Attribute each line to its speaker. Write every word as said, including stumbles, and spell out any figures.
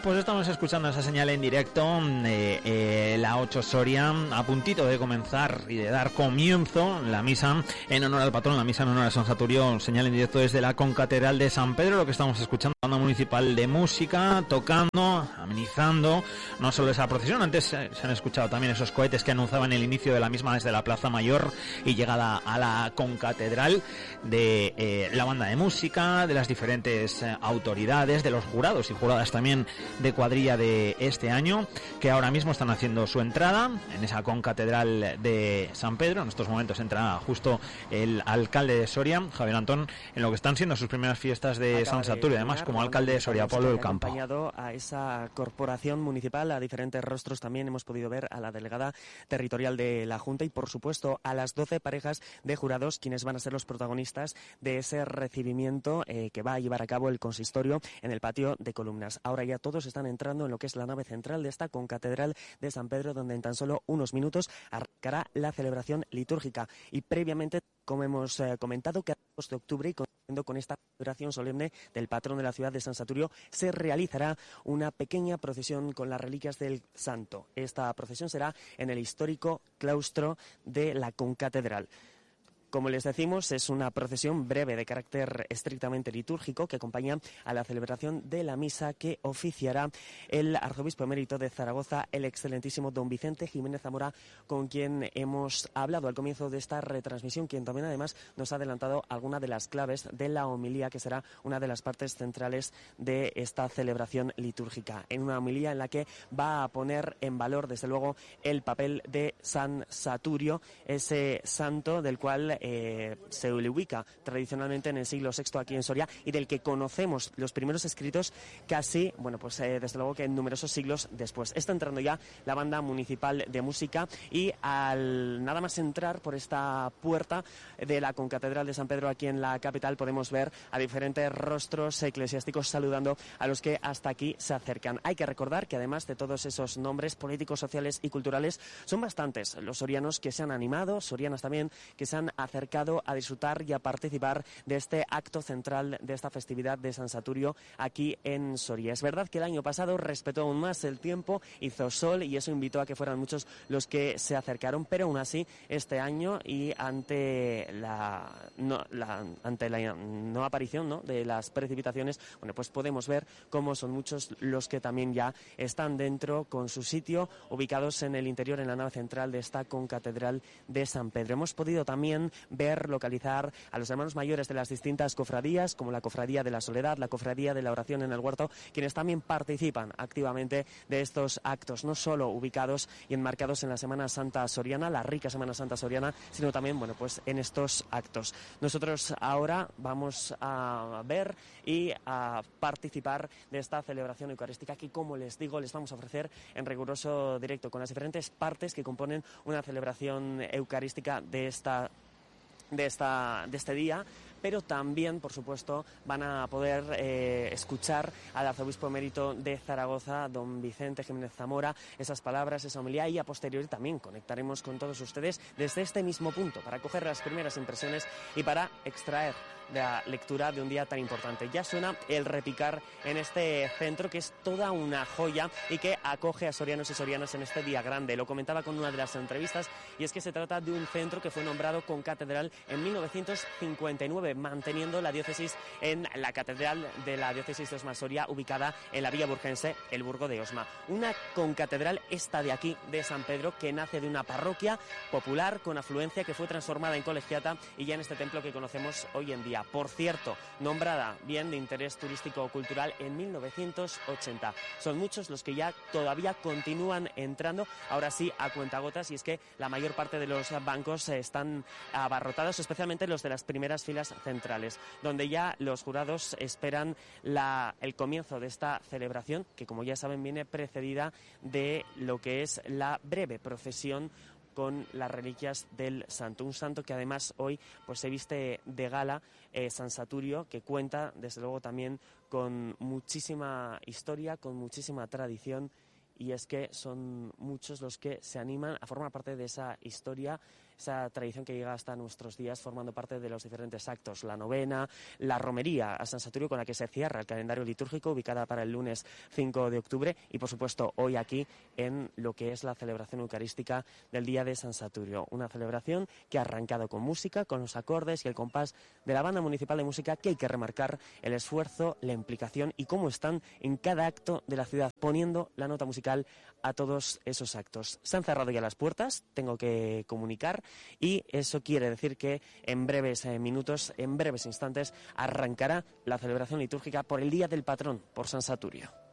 Speaker 1: Pues estamos escuchando esa señal en directo de eh, la ocho Soria, a puntito de comenzar y de dar comienzo la misa en honor al patrón, la misa en honor a San Saturio, señal en directo desde la concatedral de San Pedro. Lo que estamos escuchando, banda municipal de música, tocando, amenizando, no solo esa procesión, antes eh, se han escuchado también esos cohetes que anunciaban el inicio de la misma desde la Plaza Mayor y llegada a la concatedral, de eh, la banda de música, de las diferentes eh, autoridades, de los jurados y juradas también de cuadrilla de este año, que ahora mismo están haciendo su entrada en esa concatedral de San Pedro. En estos momentos entra justo el alcalde de Soria, Javier Antón, en lo que están siendo sus primeras fiestas de
Speaker 2: Acaba
Speaker 1: San Saturio, además como alcalde de Soria, Pablo del Campo.
Speaker 2: Acompañado a esa corporación municipal, a diferentes rostros también hemos podido ver a la delegada territorial de la Junta y por supuesto a las doce parejas de jurados, quienes van a ser los protagonistas de ese recibimiento eh, que va a llevar a cabo el consistorio en el patio de columnas. Ahora ya todos están entrando en lo que es la nave central de esta concatedral de San Pedro, donde en tan solo unos minutos arrancará la celebración litúrgica. Y previamente, como hemos eh, comentado, que a dos de octubre, y coincidiendo con esta celebración solemne del patrón de la ciudad de San Saturio, se realizará una pequeña procesión con las reliquias del santo. Esta procesión será en el histórico claustro de la concatedral. Como les decimos, es una procesión breve de carácter estrictamente litúrgico que acompaña a la celebración de la misa que oficiará el arzobispo emérito de Zaragoza, el excelentísimo don Vicente Jiménez Zamora, con quien hemos hablado al comienzo de esta retransmisión, quien también además nos ha adelantado alguna de las claves de la homilía, que será una de las partes centrales de esta celebración litúrgica. En una homilía en la que va a poner en valor, desde luego, el papel de San Saturio, ese santo del cual Eh, se le ubica tradicionalmente en el siglo sexto aquí en Soria y del que conocemos los primeros escritos casi, bueno, pues eh, desde luego que en numerosos siglos después. Está entrando ya la banda municipal de música y al nada más entrar por esta puerta de la concatedral de San Pedro aquí en la capital podemos ver a diferentes rostros eclesiásticos saludando a los que hasta aquí se acercan. Hay que recordar que además de todos esos nombres políticos, sociales y culturales, son bastantes los sorianos que se han animado, sorianas también, que se han acercado a disfrutar y a participar de este acto central de esta festividad de San Saturio aquí en Soria. Es verdad que el año pasado respetó aún más el tiempo, hizo sol y eso invitó a que fueran muchos los que se acercaron, pero aún así este año y ante la no, la, ante la no aparición ¿no? de las precipitaciones, bueno, pues podemos ver cómo son muchos los que también ya están dentro con su sitio, ubicados en el interior, en la nave central de esta concatedral de San Pedro. Hemos podido también ver, localizar a los hermanos mayores de las distintas cofradías, como la Cofradía de la Soledad, la Cofradía de la Oración en el Huerto, quienes también participan activamente de estos actos, no solo ubicados y enmarcados en la Semana Santa Soriana, la rica Semana Santa Soriana, sino también, bueno, pues en estos actos. Nosotros ahora vamos a ver y a participar de esta celebración eucarística que, como les digo, les vamos a ofrecer en riguroso directo con las diferentes partes que componen una celebración eucarística de esta de esta de este día, pero también, por supuesto, van a poder eh, escuchar al arzobispo emérito de Zaragoza, don Vicente Jiménez Zamora, esas palabras, esa homilía, y a posteriori también conectaremos con todos ustedes desde este mismo punto para coger las primeras impresiones y para extraer de la lectura de un día tan importante. Ya suena el repicar en este centro, que es toda una joya y que acoge a sorianos y sorianas en este día grande. Lo comentaba con una de las entrevistas, y es que se trata de un centro que fue nombrado con catedral en mil novecientos cincuenta y nueve, manteniendo la diócesis en la catedral de la diócesis de Osma-Soria, ubicada en la villa burgense, el Burgo de Osma. Una concatedral, esta de aquí, de San Pedro, que nace de una parroquia popular con afluencia que fue transformada en colegiata y ya en este templo que conocemos hoy en día. Por cierto, nombrada bien de interés turístico cultural en mil novecientos ochenta. Son muchos los que ya todavía continúan entrando, ahora sí a cuentagotas, y es que la mayor parte de los bancos están abarrotados, especialmente los de las primeras filas centrales, donde ya los jurados esperan la, el comienzo de esta celebración, que como ya saben viene precedida de lo que es la breve procesión con las reliquias del santo. Un santo que además hoy pues se viste de gala, eh, San Saturio, que cuenta desde luego también con muchísima historia, con muchísima tradición, y es que son muchos los que se animan a formar parte de esa historia esa tradición que llega hasta nuestros días formando parte de los diferentes actos, la novena, la romería a San Saturio con la que se cierra el calendario litúrgico, ubicada para el lunes cinco de octubre, y por supuesto hoy aquí en lo que es la celebración eucarística del Día de San Saturio, una celebración que ha arrancado con música, con los acordes y el compás de la Banda Municipal de Música, que hay que remarcar el esfuerzo, la implicación y cómo están en cada acto de la ciudad poniendo la nota musical a todos esos actos. Se han cerrado ya las puertas, tengo que comunicar, y eso quiere decir que en breves eh, minutos, en breves instantes, arrancará la celebración litúrgica por el Día del Patrón, por San Saturio.